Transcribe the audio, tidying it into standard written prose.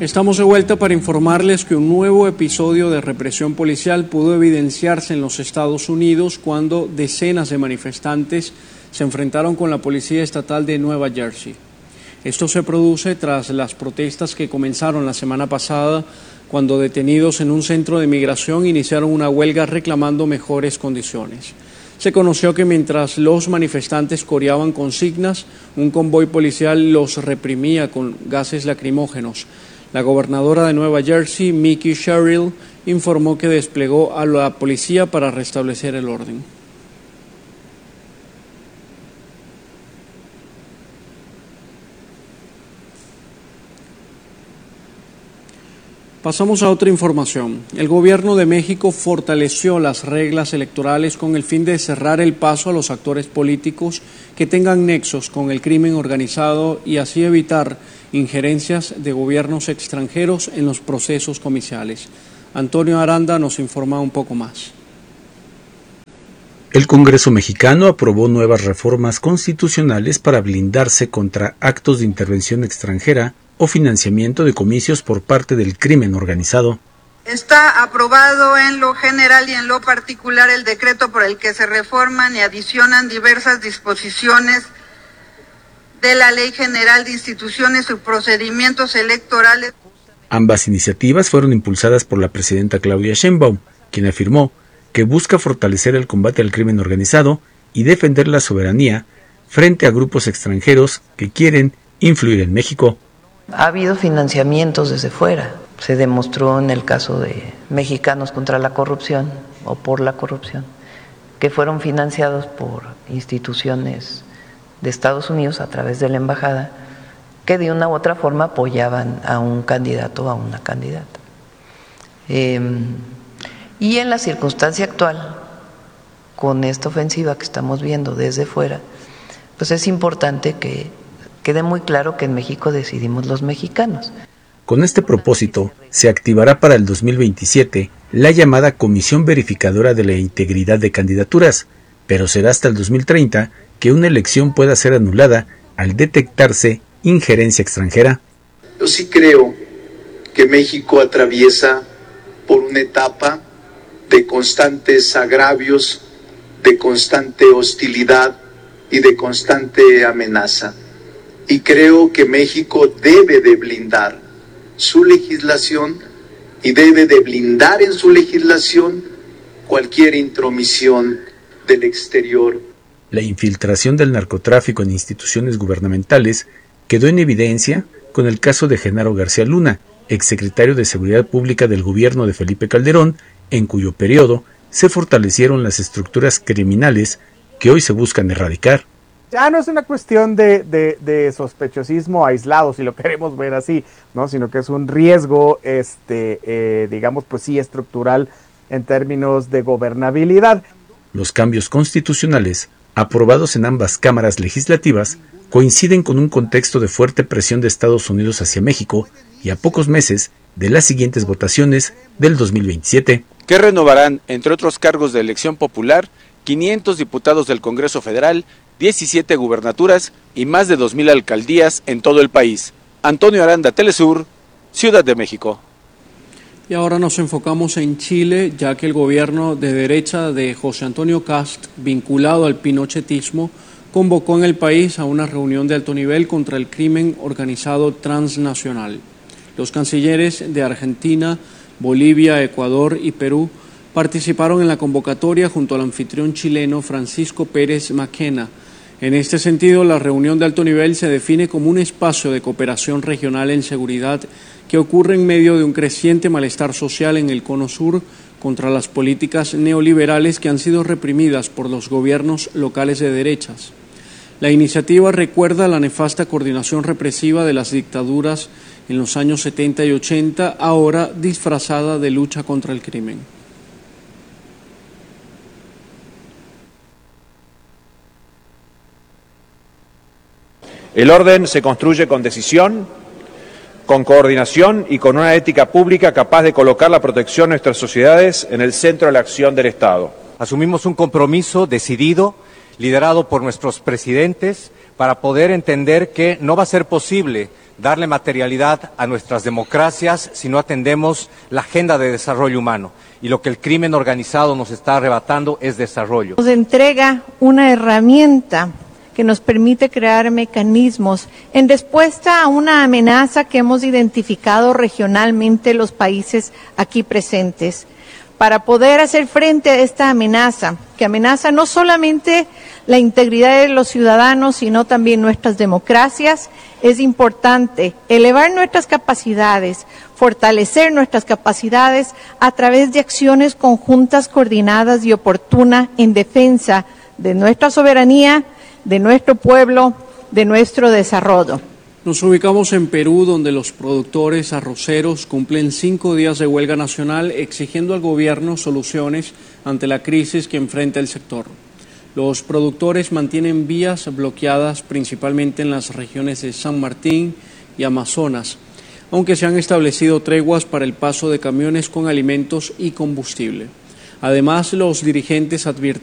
Estamos de vuelta para informarles que un nuevo episodio de represión policial pudo evidenciarse en los Estados Unidos cuando decenas de manifestantes se enfrentaron con la policía estatal de Nueva Jersey. Esto se produce tras las protestas que comenzaron la semana pasada, cuando detenidos en un centro de migración iniciaron una huelga reclamando mejores condiciones. Se conoció que mientras los manifestantes coreaban consignas, un convoy policial los reprimía con gases lacrimógenos. La gobernadora de Nueva Jersey, Mickey Sherrill, informó que desplegó a la policía para restablecer el orden. Pasamos a otra información. El gobierno de México fortaleció las reglas electorales con el fin de cerrar el paso a los actores políticos que tengan nexos con el crimen organizado y así evitar injerencias de gobiernos extranjeros en los procesos comiciales. Antonio Aranda nos informa un poco más. El Congreso mexicano aprobó nuevas reformas constitucionales para blindarse contra actos de intervención extranjera o financiamiento de comicios por parte del crimen organizado. Está aprobado en lo general y en lo particular el decreto por el que se reforman y adicionan diversas disposiciones de la Ley General de Instituciones y Procedimientos Electorales. Ambas iniciativas fueron impulsadas por la presidenta Claudia Sheinbaum, quien afirmó que busca fortalecer el combate al crimen organizado y defender la soberanía frente a grupos extranjeros que quieren influir en México. Ha habido financiamientos desde fuera. Se demostró en el caso de Mexicanos contra la Corrupción o por la corrupción, que fueron financiados por instituciones de Estados Unidos a través de la embajada, que de una u otra forma apoyaban a un candidato o a una candidata. Y en la circunstancia actual, con esta ofensiva que estamos viendo desde fuera, pues es importante que quede muy claro que en México decidimos los mexicanos. Con este propósito, se activará para el 2027 la llamada Comisión Verificadora de la Integridad de Candidaturas, pero será hasta el 2030 que una elección pueda ser anulada al detectarse injerencia extranjera. Yo sí creo que México atraviesa por una etapa de constantes agravios, de constante hostilidad y de constante amenaza. Y creo que México debe de blindar su legislación y debe de blindar en su legislación cualquier intromisión del exterior. La infiltración del narcotráfico en instituciones gubernamentales quedó en evidencia con el caso de Genaro García Luna, exsecretario de Seguridad Pública del gobierno de Felipe Calderón, en cuyo periodo se fortalecieron las estructuras criminales que hoy se buscan erradicar. Ya no es una cuestión de sospechosismo aislado, si lo queremos ver así, ¿no? Sino que es un riesgo, digamos, pues sí, estructural en términos de gobernabilidad. Los cambios constitucionales, aprobados en ambas cámaras legislativas, coinciden con un contexto de fuerte presión de Estados Unidos hacia México y a pocos meses de las siguientes votaciones del 2027. Que renovarán, entre otros cargos de elección popular, 500 diputados del Congreso Federal, 17 gubernaturas y más de 2,000 alcaldías en todo el país. Antonio Aranda, Telesur, Ciudad de México. Y ahora nos enfocamos en Chile, ya que el gobierno de derecha de José Antonio Kast, vinculado al pinochetismo, convocó en el país a una reunión de alto nivel contra el crimen organizado transnacional. Los cancilleres de Argentina, Bolivia, Ecuador y Perú participaron en la convocatoria junto al anfitrión chileno Francisco Pérez Mackenna. En este sentido, la reunión de alto nivel se define como un espacio de cooperación regional en seguridad que ocurre en medio de un creciente malestar social en el Cono Sur contra las políticas neoliberales que han sido reprimidas por los gobiernos locales de derechas. La iniciativa recuerda la nefasta coordinación represiva de las dictaduras en los años 70 y 80, ahora disfrazada de lucha contra el crimen. El orden se construye con decisión, con coordinación y con una ética pública capaz de colocar la protección de nuestras sociedades en el centro de la acción del Estado. Asumimos un compromiso decidido, liderado por nuestros presidentes, para poder entender que no va a ser posible darle materialidad a nuestras democracias si no atendemos la agenda de desarrollo humano. Y lo que el crimen organizado nos está arrebatando es desarrollo. Nos entrega una herramienta que nos permite crear mecanismos en respuesta a una amenaza que hemos identificado regionalmente los países aquí presentes. Para poder hacer frente a esta amenaza, que amenaza no solamente la integridad de los ciudadanos, sino también nuestras democracias, es importante elevar nuestras capacidades, fortalecer nuestras capacidades a través de acciones conjuntas, coordinadas y oportunas en defensa de nuestra soberanía, de nuestro pueblo, de nuestro desarrollo. Nos ubicamos en Perú, donde los productores arroceros cumplen 5 días de huelga nacional exigiendo al gobierno soluciones ante la crisis que enfrenta el sector. Los productores mantienen vías bloqueadas principalmente en las regiones de San Martín y Amazonas, aunque se han establecido treguas para el paso de camiones con alimentos y combustible. Además, los dirigentes advierten